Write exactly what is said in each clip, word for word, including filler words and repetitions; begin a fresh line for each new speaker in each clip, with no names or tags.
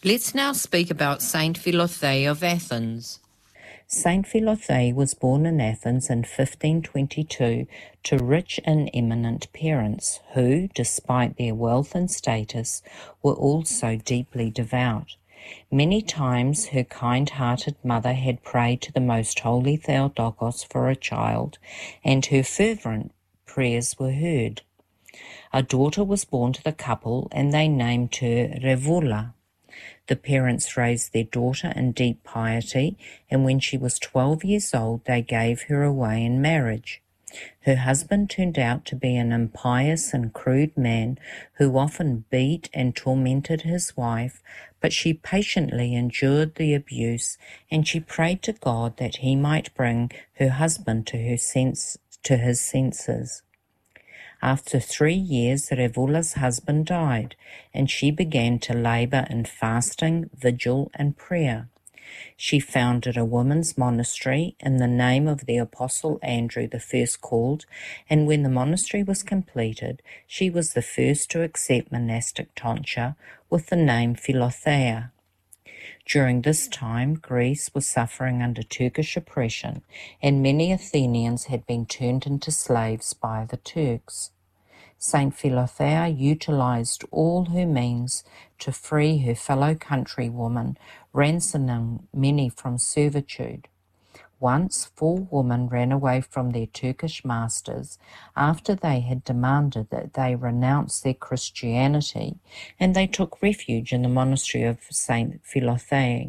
Let's now speak about Saint Philothea of Athens.
Saint Philothea was born in Athens in fifteen twenty-two to rich and eminent parents who, despite their wealth and status, were also deeply devout. Many times her kind-hearted mother had prayed to the Most Holy Theotokos for a child, and her fervent prayers were heard. A daughter was born to the couple, and they named her Revula. The parents raised their daughter in deep piety, and when she was twelve years old, they gave her away in marriage. Her husband turned out to be an impious and crude man who often beat and tormented his wife, but she patiently endured the abuse, and she prayed to God that he might bring her husband to her sense, to his senses. After three years, Revula's husband died, and she began to labor in fasting, vigil, and prayer. She founded a women's monastery in the name of the Apostle Andrew the First called, and when the monastery was completed, she was the first to accept monastic tonsure with the name Philothea. During this time, Greece was suffering under Turkish oppression, and many Athenians had been turned into slaves by the Turks. Saint Philothea utilized all her means to free her fellow countrywomen, ransoming many from servitude. Once, four women ran away from their Turkish masters after they had demanded that they renounce their Christianity, and they took refuge in the monastery of Saint Philothea.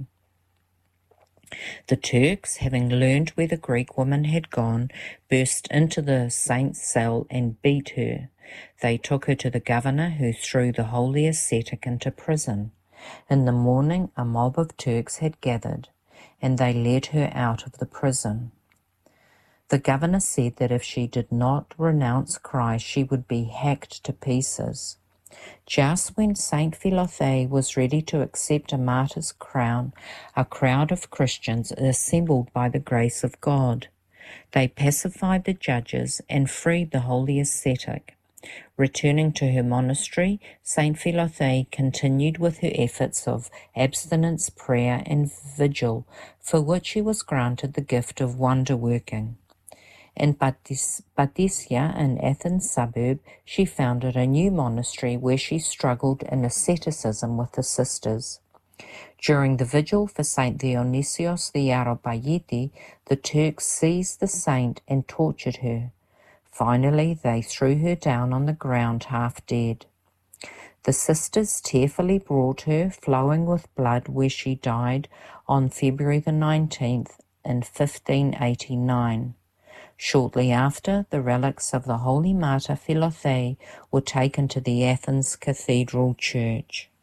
The Turks, having learned where the Greek woman had gone, burst into the saint's cell and beat her. They took her to the governor, who threw the holy ascetic into prison. In the morning, a mob of Turks had gathered, and they led her out of the prison. The governor said that if she did not renounce Christ, she would be hacked to pieces. Just when Saint Philothea was ready to accept a martyr's crown, a crowd of Christians assembled by the grace of God. They pacified the judges and freed the holy ascetic. Returning to her monastery, Saint Philothea continued with her efforts of abstinence, prayer, and vigil, for which she was granted the gift of wonder-working. In Patisia, an Athens suburb, she founded a new monastery where she struggled in asceticism with the sisters. During the vigil for Saint Dionysios the Areopagite, the Turks seized the saint and tortured her. Finally, they threw her down on the ground half dead. The sisters tearfully brought her, flowing with blood, where she died on February the nineteenth in fifteen eighty-nine. Shortly after, the relics of the holy martyr Philothea were taken to the Athens Cathedral Church.